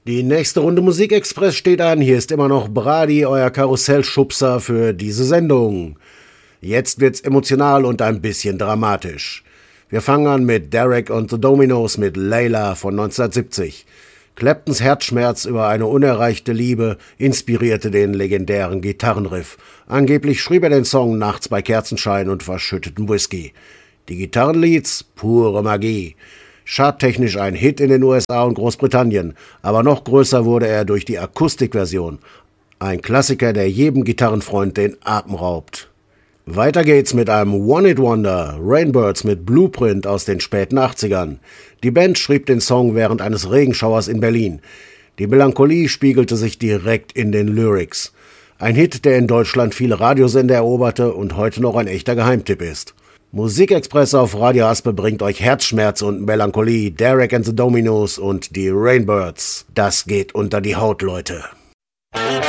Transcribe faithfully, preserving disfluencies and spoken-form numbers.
Die nächste Runde Musikexpress steht an. Hier ist immer noch Brady, euer Karussellschubser für diese Sendung. Jetzt wird's emotional und ein bisschen dramatisch. Wir fangen an mit Derek and the Dominos mit Layla von neunzehnhundertsiebzig. Claptons Herzschmerz über eine unerreichte Liebe inspirierte den legendären Gitarrenriff. Angeblich schrieb er den Song nachts bei Kerzenschein und verschüttetem Whisky. Die Gitarrenleads, pure Magie. Charttechnisch ein Hit in den U S A und Großbritannien, aber noch größer wurde er durch die Akustikversion. Ein Klassiker, der jedem Gitarrenfreund den Atem raubt. Weiter geht's mit einem One-Hit-Wonder, Rainbirds mit Blueprint aus den späten achtzigern. Die Band schrieb den Song während eines Regenschauers in Berlin. Die Melancholie spiegelte sich direkt in den Lyrics. Ein Hit, der in Deutschland viele Radiosender eroberte und heute noch ein echter Geheimtipp ist. Musikexpress auf Radio Aspe bringt euch Herzschmerz und Melancholie, Derek and the Dominos und die Rainbirds. Das geht unter die Haut, Leute.